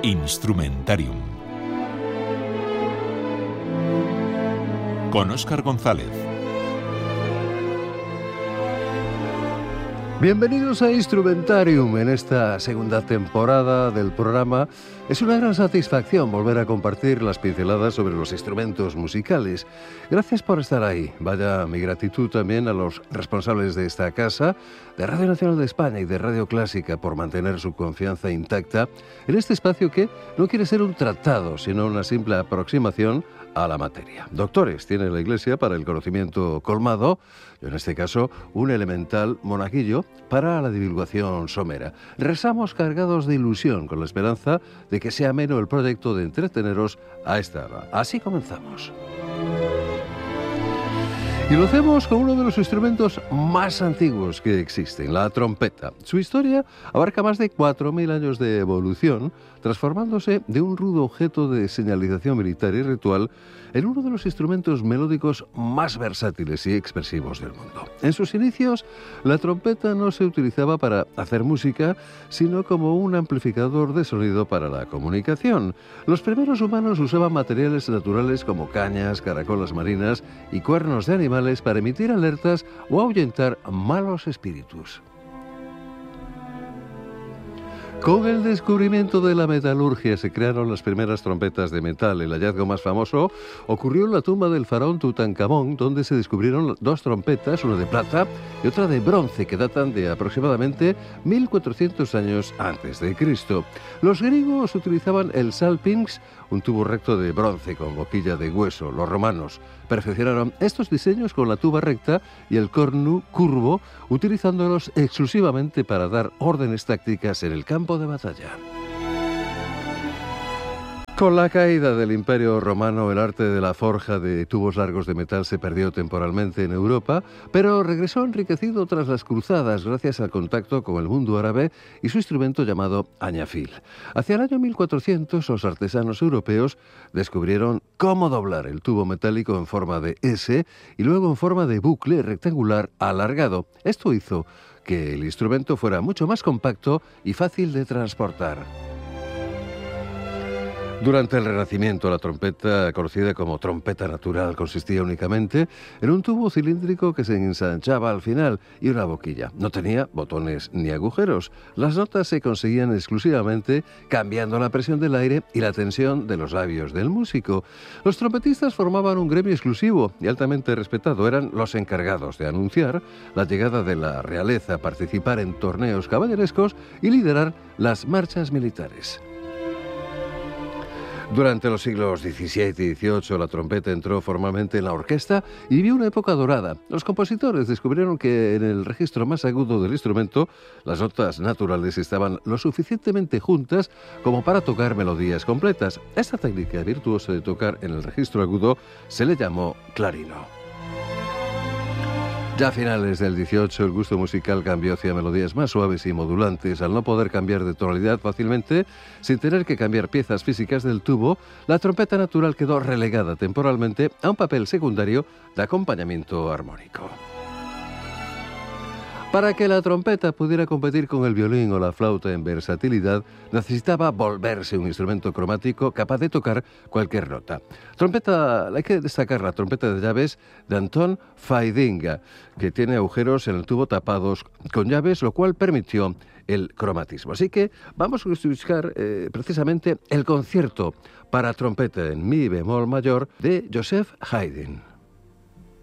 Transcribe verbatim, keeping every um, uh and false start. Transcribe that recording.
Instrumentarium con Óscar González. Bienvenidos a Instrumentarium en esta segunda temporada del programa. Es una gran satisfacción volver a compartir las pinceladas sobre los instrumentos musicales. Gracias por estar ahí. Vaya mi gratitud también a los responsables de esta casa, de Radio Nacional de España y de Radio Clásica, por mantener su confianza intacta en este espacio que no quiere ser un tratado, sino una simple aproximación a la materia. Doctores tiene la Iglesia para el conocimiento colmado, y en este caso un elemental monaguillo para la divulgación somera. Rezamos cargados de ilusión con la esperanza de que sea ameno el proyecto de entreteneros a esta hora. Así comenzamos. Y lo hacemos con uno de los instrumentos más antiguos que existen, la trompeta. Su historia abarca más de cuatro mil años de evolución, transformándose de un rudo objeto de señalización militar y ritual en uno de los instrumentos melódicos más versátiles y expresivos del mundo. En sus inicios, la trompeta no se utilizaba para hacer música, sino como un amplificador de sonido para la comunicación. Los primeros humanos usaban materiales naturales como cañas, caracolas marinas y cuernos de animales para emitir alertas o ahuyentar malos espíritus. Con el descubrimiento de la metalurgia se crearon las primeras trompetas de metal. El hallazgo más famoso ocurrió en la tumba del faraón Tutankamón, donde se descubrieron dos trompetas, una de plata y otra de bronce, que datan de aproximadamente mil cuatrocientos años antes de Cristo. Los griegos utilizaban el salpinx, un tubo recto de bronce con boquilla de hueso. Los romanos perfeccionaron estos diseños con la tuba recta y el cornu curvo, utilizándolos exclusivamente para dar órdenes tácticas en el campo de batalla. Con la caída del Imperio Romano, el arte de la forja de tubos largos de metal se perdió temporalmente en Europa, pero regresó enriquecido tras las cruzadas gracias al contacto con el mundo árabe y su instrumento llamado añafil. Hacia el año mil cuatrocientos, los artesanos europeos descubrieron cómo doblar el tubo metálico en forma de S y luego en forma de bucle rectangular alargado. Esto hizo que el instrumento fuera mucho más compacto y fácil de transportar. Durante el Renacimiento, la trompeta, conocida como trompeta natural, consistía únicamente en un tubo cilíndrico que se ensanchaba al final y una boquilla. No tenía botones ni agujeros. Las notas se conseguían exclusivamente cambiando la presión del aire y la tensión de los labios del músico. Los trompetistas formaban un gremio exclusivo y altamente respetado. Eran los encargados de anunciar la llegada de la realeza, participar en torneos caballerescos y liderar las marchas militares. Durante los siglos diecisiete y dieciocho, la trompeta entró formalmente en la orquesta y vivió una época dorada. Los compositores descubrieron que en el registro más agudo del instrumento, las notas naturales estaban lo suficientemente juntas como para tocar melodías completas. Esta técnica virtuosa de tocar en el registro agudo se le llamó clarino. Ya a finales del dieciocho, el gusto musical cambió hacia melodías más suaves y modulantes. Al no poder cambiar de tonalidad fácilmente, sin tener que cambiar piezas físicas del tubo, la trompeta natural quedó relegada temporalmente a un papel secundario de acompañamiento armónico. Para que la trompeta pudiera competir con el violín o la flauta en versatilidad, necesitaba volverse un instrumento cromático capaz de tocar cualquier nota. Trompeta, hay que destacar la trompeta de llaves de Anton Faidinga, que tiene agujeros en el tubo tapados con llaves, lo cual permitió el cromatismo. Así que vamos a buscar eh, precisamente el concierto para trompeta en mi bemol mayor de Joseph Haydn.